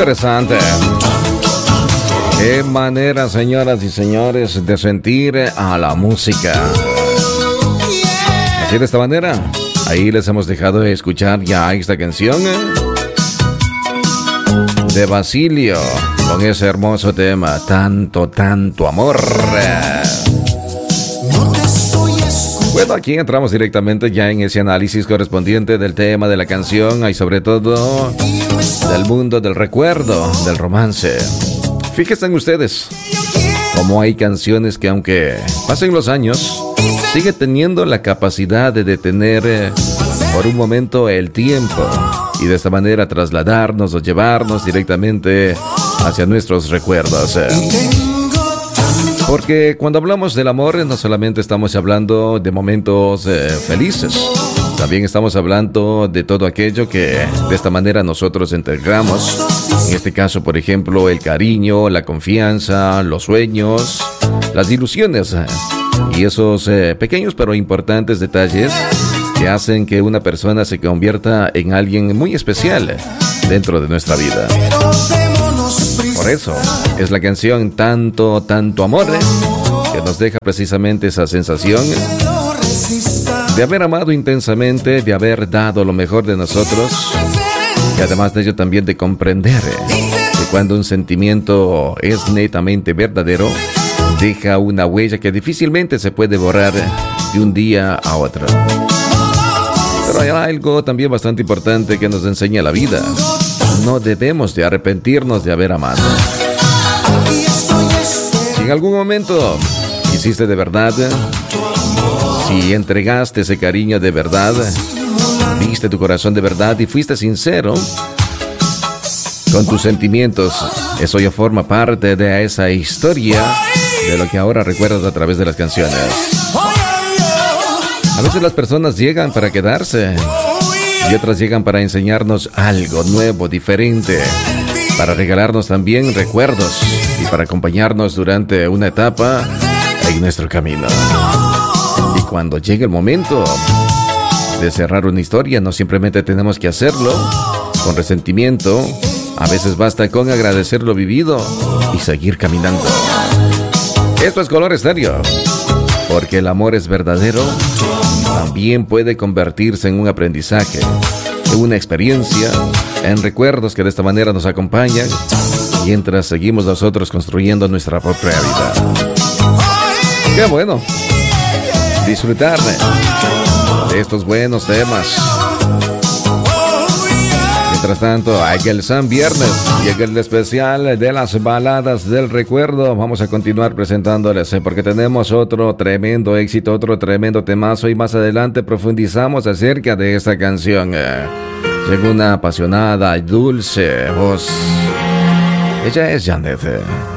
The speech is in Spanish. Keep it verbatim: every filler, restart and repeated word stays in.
interesante. Qué manera, señoras y señores, de sentir a la música. Así de esta manera, ahí les hemos dejado de escuchar ya esta canción de Basilio, con ese hermoso tema, Tanto, Tanto Amor. Bueno, aquí entramos directamente ya en ese análisis correspondiente del tema de la canción y sobre todo del mundo del recuerdo, del romance. Fíjense en ustedes cómo hay canciones que aunque pasen los años, sigue teniendo la capacidad de detener eh, por un momento el tiempo y de esta manera trasladarnos o llevarnos directamente hacia nuestros recuerdos. Eh. Porque cuando hablamos del amor no solamente estamos hablando de momentos eh, felices, también estamos hablando de todo aquello que de esta manera nosotros integramos. En este caso, por ejemplo, el cariño, la confianza, los sueños, las ilusiones y esos eh, pequeños pero importantes detalles que hacen que una persona se convierta en alguien muy especial dentro de nuestra vida. Por eso es la canción Tanto, Tanto Amor eh, que nos deja precisamente esa sensación de haber amado intensamente, de haber dado lo mejor de nosotros y además de ello también de comprender eh, que cuando un sentimiento es netamente verdadero, deja una huella que difícilmente se puede borrar de un día a otro. Pero hay algo también bastante importante que nos enseña la vida. No debemos de arrepentirnos de haber amado. Si en algún momento hiciste de verdad, si entregaste ese cariño de verdad, diste tu corazón de verdad y fuiste sincero con tus sentimientos, eso ya forma parte de esa historia de lo que ahora recuerdas a través de las canciones. A veces las personas llegan para quedarse y otras llegan para enseñarnos algo nuevo, diferente, para regalarnos también recuerdos y para acompañarnos durante una etapa en nuestro camino. Y cuando llegue el momento de cerrar una historia, no simplemente tenemos que hacerlo con resentimiento. A veces basta con agradecer lo vivido y seguir caminando. Esto es Color Estéreo, porque el amor es verdadero, también puede convertirse en un aprendizaje, en una experiencia, en recuerdos que de esta manera nos acompañan mientras seguimos nosotros construyendo nuestra propia vida. ¡Qué bueno! Disfrutar de estos buenos temas. Mientras tanto, hay el San Viernes y el especial de las baladas del recuerdo. Vamos a continuar presentándoles eh, porque tenemos otro tremendo éxito, otro tremendo temazo y más adelante profundizamos acerca de esta canción. Eh, llegó una apasionada y dulce voz. Ella es Janet.